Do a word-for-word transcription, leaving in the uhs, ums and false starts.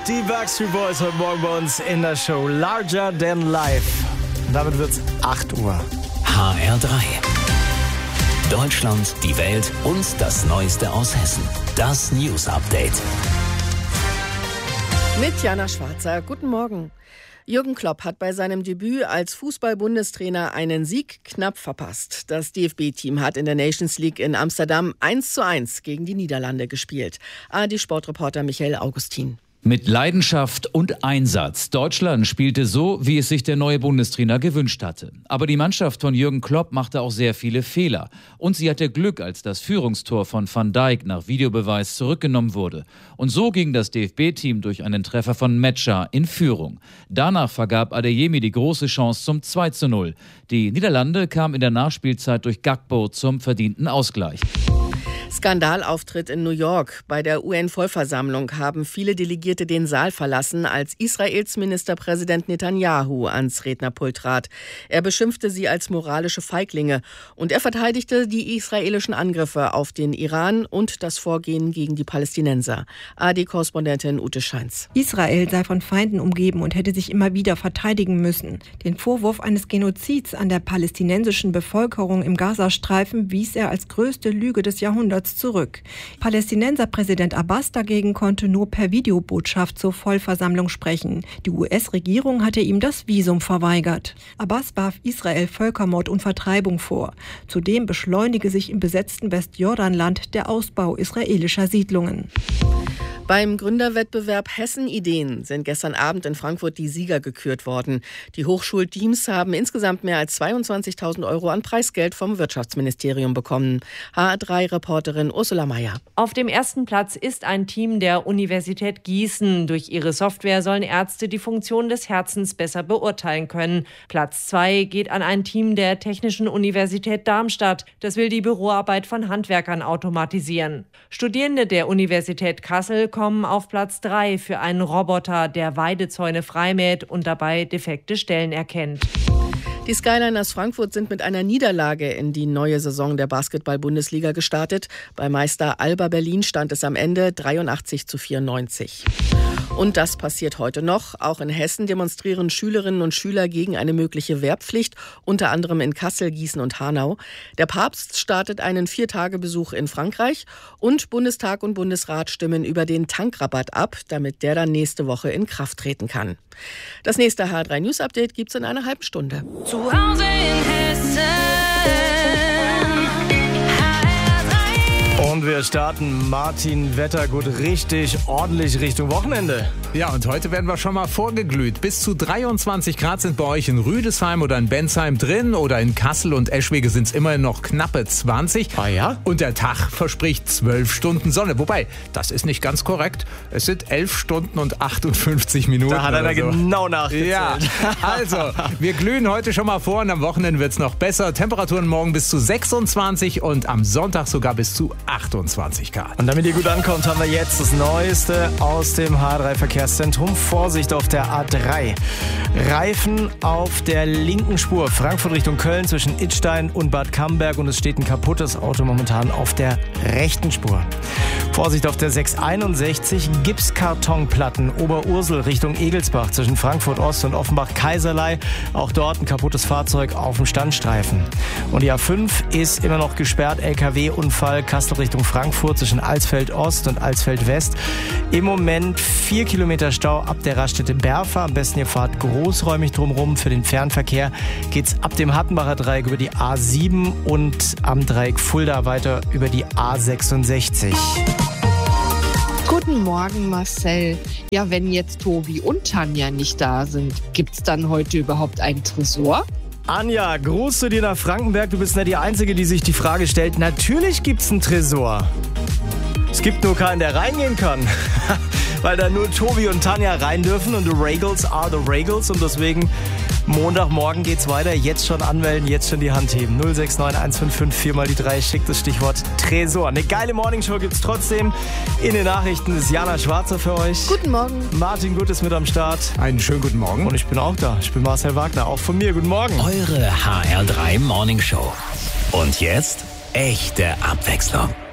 Die Backstreet Boys heute Morgen bei uns in der Show Larger Than Life. Damit wird's acht Uhr. H R drei. Deutschland, die Welt und das Neueste aus Hessen. Das News Update. Mit Jana Schwarzer. Guten Morgen. Jürgen Klopp hat bei seinem Debüt als Fußball-Bundestrainer einen Sieg knapp verpasst. Das D F B-Team hat in der Nations League in Amsterdam eins zu eins gegen die Niederlande gespielt. A R D-Sportreporter Michael Augustin. Mit Leidenschaft und Einsatz. Deutschland spielte so, wie es sich der neue Bundestrainer gewünscht hatte. Aber die Mannschaft von Jürgen Klopp machte auch sehr viele Fehler. Und sie hatte Glück, als das Führungstor von Van Dijk nach Videobeweis zurückgenommen wurde. Und so ging das D F B-Team durch einen Treffer von Metscher in Führung. Danach vergab Adeyemi die große Chance zum zwei zu null. Die Niederlande kamen in der Nachspielzeit durch Gakpo zum verdienten Ausgleich. Skandalauftritt in New York. Bei der U N-Vollversammlung haben viele Delegierte den Saal verlassen, als Israels Ministerpräsident Netanyahu ans Rednerpult trat. Er beschimpfte sie als moralische Feiglinge und er verteidigte die israelischen Angriffe auf den Iran und das Vorgehen gegen die Palästinenser. A R D-Korrespondentin Ute Scheins. Israel sei von Feinden umgeben und hätte sich immer wieder verteidigen müssen. Den Vorwurf eines Genozids an der palästinensischen Bevölkerung im Gazastreifen wies er als größte Lüge des Jahrhunderts zurück. Palästinenserpräsident Abbas dagegen konnte nur per Videobotschaft zur Vollversammlung sprechen. Die U S-Regierung hatte ihm das Visum verweigert. Abbas warf Israel Völkermord und Vertreibung vor. Zudem beschleunige sich im besetzten Westjordanland der Ausbau israelischer Siedlungen. Beim Gründerwettbewerb Hessen-Ideen sind gestern Abend in Frankfurt die Sieger gekürt worden. Die Hochschulteams haben insgesamt mehr als zweiundzwanzigtausend Euro an Preisgeld vom Wirtschaftsministerium bekommen. H R drei-Reporterin Ursula Meier. Auf dem ersten Platz ist ein Team der Universität Gießen. Durch ihre Software sollen Ärzte die Funktion des Herzens besser beurteilen können. Platz zwei geht an ein Team der Technischen Universität Darmstadt. Das will die Büroarbeit von Handwerkern automatisieren. Studierende der Universität Kassel kommen auf Platz drei für einen Roboter, der Weidezäune freimäht und dabei defekte Stellen erkennt. Die Skyliners Frankfurt sind mit einer Niederlage in die neue Saison der Basketball-Bundesliga gestartet. Bei Meister Alba Berlin stand es am Ende dreiundachtzig zu vierundneunzig. Und das passiert heute noch. Auch in Hessen demonstrieren Schülerinnen und Schüler gegen eine mögliche Wehrpflicht, unter anderem in Kassel, Gießen und Hanau. Der Papst startet einen Viertagebesuch in Frankreich und Bundestag und Bundesrat stimmen über den Tankrabatt ab, damit der dann nächste Woche in Kraft treten kann. Das nächste H R drei News Update gibt's in einer halben Stunde. Zu Hause in Hessen. Und wir starten Martin Wettergut richtig ordentlich Richtung Wochenende. Ja, und heute werden wir schon mal vorgeglüht. Bis zu dreiundzwanzig Grad sind bei euch in Rüdesheim oder in Bensheim drin, oder in Kassel und Eschwege sind es immerhin noch knappe zwanzig. Ah ja? Und der Tag verspricht zwölf Stunden Sonne. Wobei, das ist nicht ganz korrekt. Es sind elf Stunden und achtundfünfzig Minuten. Da hat einer so genau nachgezählt. Ja, also, wir glühen heute schon mal vor und am Wochenende wird es noch besser. Temperaturen morgen bis zu sechsundzwanzig und am Sonntag sogar bis zu achtundzwanzig Grad. Und damit ihr gut ankommt, haben wir jetzt das Neueste aus dem H R drei Verkehrszentrum. Vorsicht auf der A drei. Reifen auf der linken Spur. Frankfurt Richtung Köln zwischen Idstein und Bad Camberg. Und es steht ein kaputtes Auto momentan auf der rechten Spur. Vorsicht auf der sechshunderteinundsechzig. Gipskartonplatten Oberursel Richtung Egelsbach zwischen Frankfurt Ost und Offenbach-Kaiserlei. Auch dort ein kaputtes Fahrzeug auf dem Standstreifen. Und die A fünf ist immer noch gesperrt. L K W-Unfall Kassel Richtung Frankfurt zwischen Alsfeld Ost und Alsfeld West. Im Moment vier Kilometer Stau ab der Raststätte Berfa. Am besten ihr fahrt großräumig drumherum. Für den Fernverkehr geht's ab dem Hattenbacher Dreieck über die A sieben und am Dreieck Fulda weiter über die A sechsundsechzig. Guten Morgen, Marcel. Ja, wenn jetzt Tobi und Tanja nicht da sind, gibt's dann heute überhaupt einen Tresor? Anja, Gruß zu dir nach Frankenberg. Du bist nicht die Einzige, die sich die Frage stellt. Natürlich gibt's einen Tresor. Es gibt nur keinen, der reingehen kann. Weil da nur Tobi und Tanja rein dürfen und the Regals are the Regals. Und deswegen Montagmorgen geht's weiter. Jetzt schon anmelden, jetzt schon die Hand heben. null sechs neun eins fünf fünf vier mal die drei. Schickt das Stichwort Tresor. Eine geile Morningshow gibt's trotzdem. In den Nachrichten ist Jana Schwarzer für euch. Guten Morgen. Martin Gut ist mit am Start. Einen schönen guten Morgen. Und ich bin auch da. Ich bin Marcel Wagner. Auch von mir. Guten Morgen. Eure H R drei Morningshow. Und jetzt echte Abwechslung.